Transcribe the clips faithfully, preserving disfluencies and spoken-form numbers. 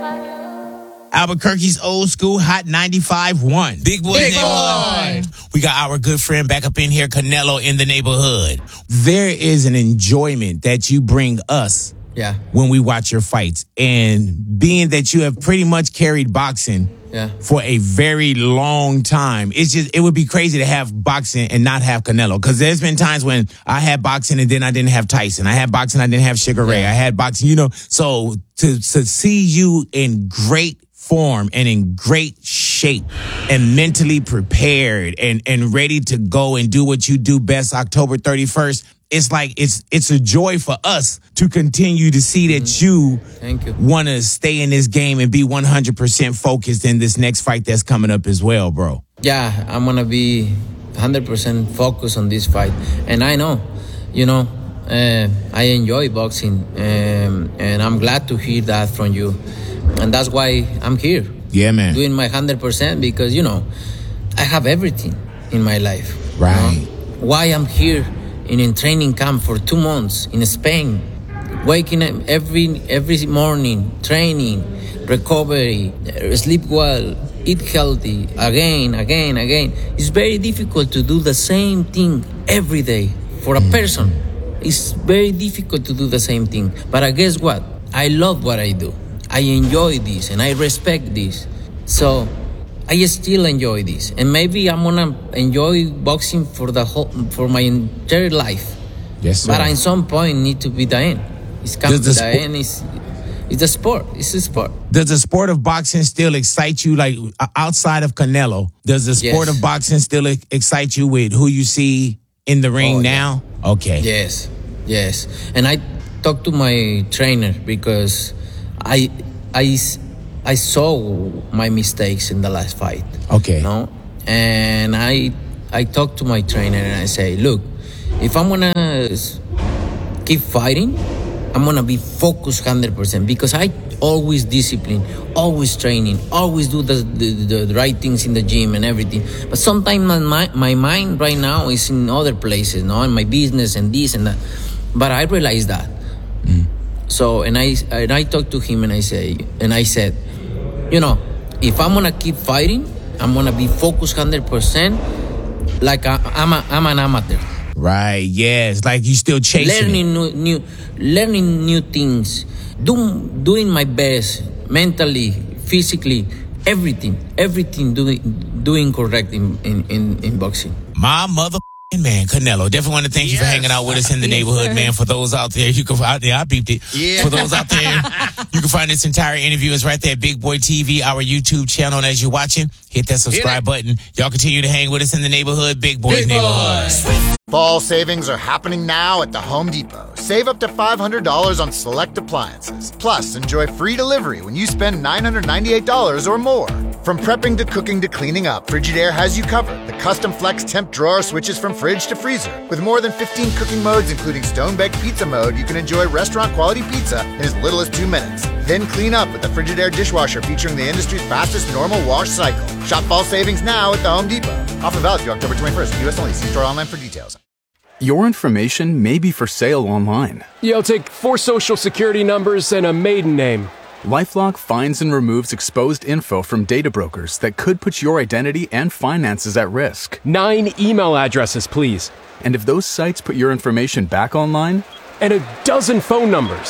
Albuquerque's old school hot ninety-five point one. Big boy. Big boy. We got our good friend back up in here, Canelo in the neighborhood. There is an enjoyment that you bring us Yeah. when we watch your fights. And being that you have pretty much carried boxing Yeah. for a very long time, it's just, it would be crazy to have boxing and not have Canelo. Because there's been times when I had boxing and then I didn't have Tyson. I had boxing, I didn't have Sugar Ray. Yeah. I had boxing, you know. So to, to see you in great form and in great shape and mentally prepared and, and ready to go and do what you do best October thirty-first, it's like it's it's a joy for us to continue to see that you, Thank you. want to stay in this game and be one hundred percent focused in this next fight that's coming up as well, bro. Yeah, I'm going to be one hundred percent focused on this fight. And I know, you know, uh, I enjoy boxing. Um, and I'm glad to hear that from you. And that's why I'm here. Yeah, man. Doing my one hundred percent because, you know, I have everything in my life. Right. You know? Why I'm here in a training camp for two months in Spain, waking up every every morning, training, recovery, sleep well, eat healthy, again, again, again. It's very difficult to do the same thing every day for a person. It's very difficult to do the same thing. But I guess what? I love what I do. I enjoy this and I respect this. So I still enjoy this. And maybe I'm gonna enjoy boxing for the whole for my entire life. Yes, sir. But at some point need to be the end. It's coming to Does the the spo- end. It's, it's a sport. It's a sport. Does the sport of boxing still excite you, like uh, outside of Canelo? Does the sport Yes. of boxing still ex- excite you with who you see in the ring Oh, yeah. now? Okay. Yes, yes. And I talked to my trainer because I, I, I saw my mistakes in the last fight. Okay. You know? And I, I talked to my trainer and I say, look, if I'm gonna s- keep fighting, I'm gonna be focused one hundred percent because I always discipline, always training, always do the, the, the right things in the gym and everything. But sometimes my, mi- my mind right now is in other places, no, in my business and this and that. But I realize that. Mm. So, and I, and I talked to him and I say, and I said, you know, if I'm gonna keep fighting, I'm gonna be focused one hundred percent like I, I'm, a, I'm an amateur. Right. Yes. Like you still chasing it. Learning new, new, learning new things, do, doing my best mentally, physically, everything, everything doing, doing correct in, in, in, in boxing. My mother man, Canelo. Definitely want to thank you for Yes. hanging out with us in the neighborhood, man. For those out there, you can out there, I beeped it. Yeah. For those out there, you can find this entire interview is right there at Big Boy T V, our YouTube channel. And as you're watching, hit that subscribe button. Y'all continue to hang with us in the neighborhood, Big Boy's Big neighborhood. Boy. Fall savings are happening now at the Home Depot. Save up to five hundred dollars on select appliances. Plus, enjoy free delivery when you spend nine hundred ninety-eight dollars or more. From prepping to cooking to cleaning up, Frigidaire has you covered. The custom flex temp drawer switches from fridge to freezer. With more than fifteen cooking modes, including stone-baked pizza mode, you can enjoy restaurant-quality pizza in as little as two minutes. Then clean up with the Frigidaire dishwasher featuring the industry's fastest normal wash cycle. Shop fall savings now at the Home Depot. Offer valid through October twenty-first. U S only. See store online for details. Your information may be for sale online. Yeah, I'll take four social security numbers and a maiden name. LifeLock finds and removes exposed info from data brokers that could put your identity and finances at risk. Nine email addresses, please. And if those sites put your information back online, And a dozen phone numbers.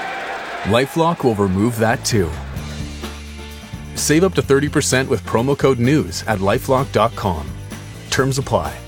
LifeLock will remove that too. Save up to thirty percent with promo code NEWS at lifelock dot com. Terms apply.